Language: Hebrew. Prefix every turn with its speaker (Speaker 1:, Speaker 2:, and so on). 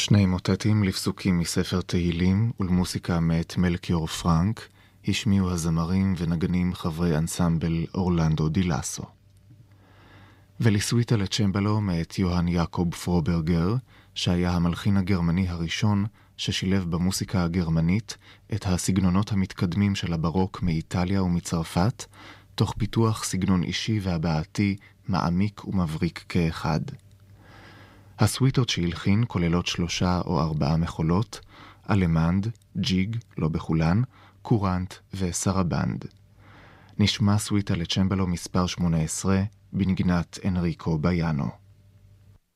Speaker 1: שני מוטטים לפסוקים מספר תהילים ולמוסיקה מאת מלכיאור פרנק השמיעו הזמרים ונגנים חברי אנסמבל אורלנדו דילאסו. ולסוויטה לצ'מבלו מאת יוהאן יעקב פרוברגר, שהיה המלחין הגרמני הראשון ששילב במוסיקה הגרמנית את הסגנונות המתקדמים של הברוק מאיטליה ומצרפת, תוך פיתוח סגנון אישי והבעתי מעמיק ומבריק כאחד. הסוויטות שהלחין כוללות 3 או 4 מחולות, אלמנד, ג'יג, לא בכולן, קורנט וסרבנד. נשמע סוויטה לצ'מבלו מספר 18 בנגינת אנריקו ביאנו.